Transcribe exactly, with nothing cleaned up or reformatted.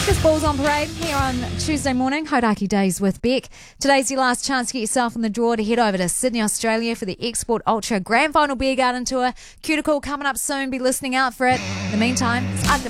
This Balls on Parade here on Tuesday morning, Hodaki Days with Beck. Today's your last chance to get yourself in the draw to head over to Sydney, Australia for the Export Ultra Grand Final Beer Garden Tour. Cuticle coming up soon, be listening out for it. In the meantime, it's